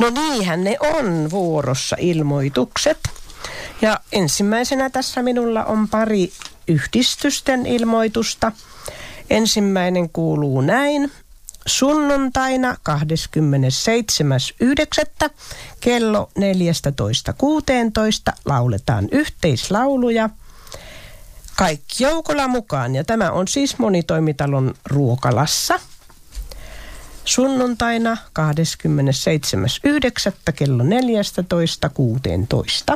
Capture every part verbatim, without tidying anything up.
No niinhän ne on vuorossa ilmoitukset. Ja ensimmäisenä tässä minulla on pari yhdistysten ilmoitusta. Ensimmäinen kuuluu näin. Sunnuntaina kahdeskymmenesseitsemäs yhdeksättä kello neljätoista kuusitoista lauletaan yhteislauluja. Kaikki joukolla mukaan, ja tämä on siis monitoimitalon Ruokalassa. Sunnuntaina kahdeskymmenesseitsemäs yhdeksättä kello neljätoista kuusitoista.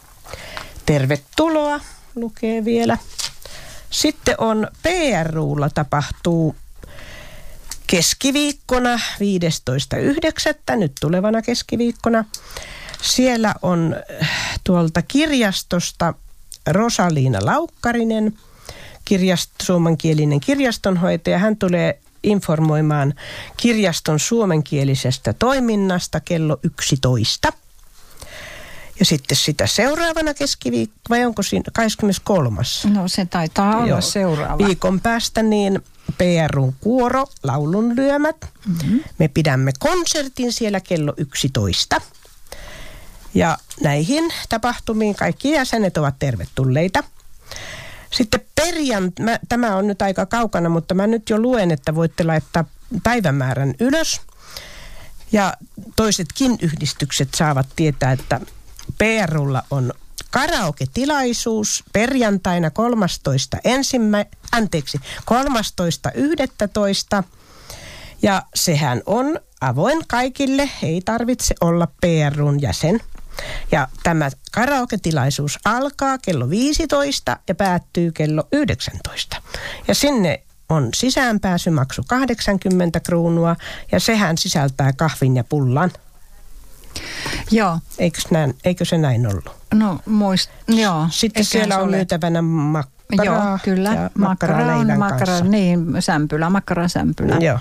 Tervetuloa, lukee vielä. Sitten on P R U:lla tapahtuu keskiviikkona viidestoista yhdeksättä nyt tulevana keskiviikkona. Siellä on tuolta kirjastosta Rosaliina Laukkarinen, kirjast, suomenkielinen kirjastonhoitaja. Hän tulee informoimaan kirjaston suomenkielisestä toiminnasta kello yksitoista. Ja sitten sitä seuraavana keskiviikko, vai onko siinä kahdeskymmeneskolmas? No se taitaa olla Joo. seuraava. Viikon päästä niin P R U:n kuoro, laulunlyömät. Mm-hmm. Me pidämme konsertin siellä kello yksitoista. Ja näihin tapahtumiin kaikki jäsenet ovat tervetulleita. Sitten perjantaina, tämä on nyt aika kaukana, mutta mä nyt jo luen, että voitte laittaa päivämäärän ylös. Ja toisetkin yhdistykset saavat tietää, että P R U:lla on karaoke-tilaisuus perjantaina kolmastoista ensimmä, anteeksi, kolmastoista yhdestoista. Ja sehän on avoin kaikille, ei tarvitse olla P R U:n jäsen. Ja tämä karaoke-tilaisuus alkaa kello viisitoista ja päättyy kello yhdeksäntoista. Ja sinne on sisäänpääsymaksu kahdeksankymmentä kruunua ja sehän sisältää kahvin ja pullan. Joo. Eikö, näin, eikö se näin ollut? No muist, joo. Sitten Eikä siellä on ole. myytävänä makkaraa. Joo, kyllä. Ja makkaraa leivän makkara, kanssa. Niin, sämpylä, makkarasämpylä. Joo.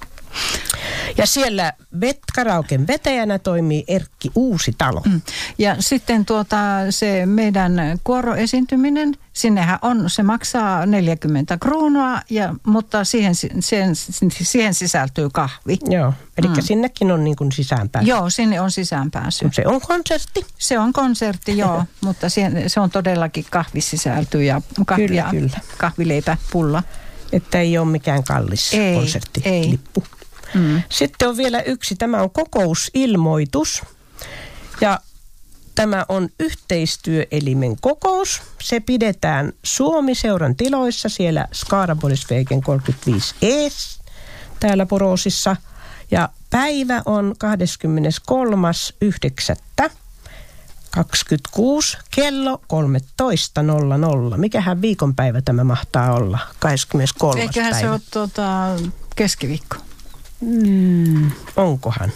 Ja siellä vet, karaoken vetäjänä toimii Erkki Uusitalo. Mm. Ja sitten tuota, se meidän kuoroesiintyminen, sinnehän on, se maksaa neljäkymmentä kruunua, ja, mutta siihen, siihen, siihen sisältyy kahvi. Joo, eli mm. sinnekin on niin kuin sisäänpääsy. Joo, sinne on sisäänpääsy. Se on konsertti. Se on konsertti, joo, mutta siihen, se on todellakin kahvi sisältyy ja kahvi kyllä, ja kyllä. kahvileipä, pulla. Että ei ole mikään kallis ei, konserttilippu. Ei. Mm. Sitten on vielä yksi, tämä on kokousilmoitus ja tämä on yhteistyöelimen kokous. Se pidetään Suomi-seuran tiloissa siellä Skaraborgsvägen kolmekymmentäviisi E täällä Porosissa ja päivä on kahdeskymmeneskolmas yhdeksättä kaksikymmentäkuusi kello kolmetoista nolla nolla. Mikähän viikonpäivä tämä mahtaa olla? kahdeskymmeneskolmas Eiköhän päivä. se ole tuota, keskiviikko. Mm, onkohan?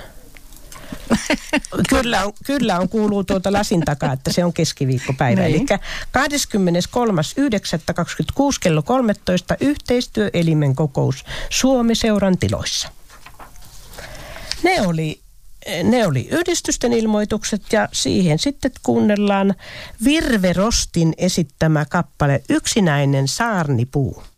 kyllä, on, kyllä on kuuluu tuolta lasin takaa, että se on keskiviikkopäivä. Niin. Eli kahdeskymmeneskolmas yhdeksättä kaksikymmentäkuusi kello kolmetoista yhteistyöelimen kokous Suomi-seuran tiloissa. Ne oli, ne oli yhdistysten ilmoitukset ja siihen sitten kuunnellaan Virve Rostin esittämä kappale Yksinäinen saarnipuu.